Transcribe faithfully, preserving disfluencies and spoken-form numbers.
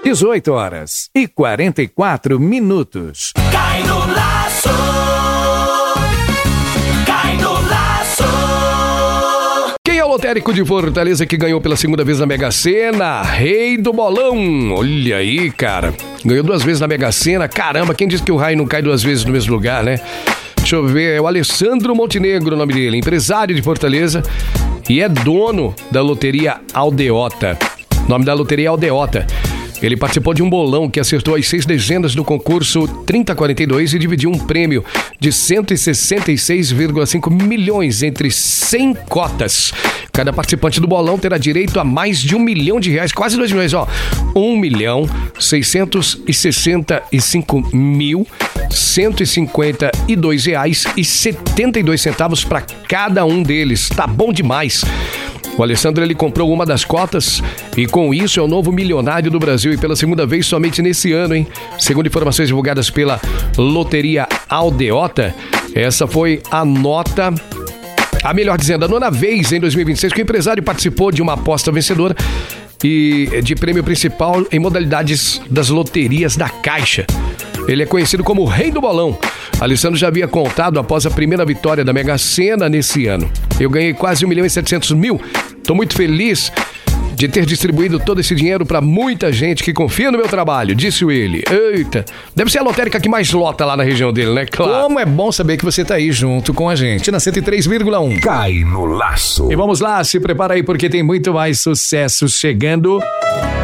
dezoito horas e quarenta e quatro minutos. Cai no laço. Cai no laço. Quem é o lotérico de Fortaleza que ganhou pela segunda vez na Mega Sena? Rei do Bolão. Olha aí, cara. Ganhou duas vezes na Mega Sena. Caramba, quem disse que o raio não cai duas vezes no mesmo lugar, né? Deixa eu ver, é o Alessandro Montenegro, o nome dele, empresário de Fortaleza e é dono da loteria Aldeota. O nome da loteria é Aldeota. Ele participou de um bolão que acertou as seis dezenas do concurso trinta quarenta e dois e dividiu um prêmio de cento e sessenta e seis vírgula cinco milhões entre cem cotas. Cada participante do bolão terá direito a mais de um milhão de reais, quase dois milhões, ó. Um milhão seiscentos e sessenta e cinco mil cento e cinquenta e dois reais e setenta e dois centavos para cada um deles. Tá bom demais. O Alessandro, ele comprou uma das cotas e com isso é o novo milionário do Brasil e pela segunda vez somente nesse ano, hein? Segundo informações divulgadas pela Loteria Aldeota, essa foi a nota, a melhor dizendo, a nona vez em dois mil e vinte e seis que o empresário participou de uma aposta vencedora e de prêmio principal em modalidades das loterias da Caixa. Ele é conhecido como o Rei do Bolão. Alessandro já havia contado após a primeira vitória da Mega Sena nesse ano. Eu ganhei quase um milhão e setecentos mil. Tô muito feliz de ter distribuído todo esse dinheiro para muita gente que confia no meu trabalho, disse ele. Eita, deve ser a lotérica que mais lota lá na região dele, né? Claro. Como é bom saber que você tá aí junto com a gente na cento e três vírgula um. Cai no laço. E vamos lá, se prepara aí porque tem muito mais sucesso chegando.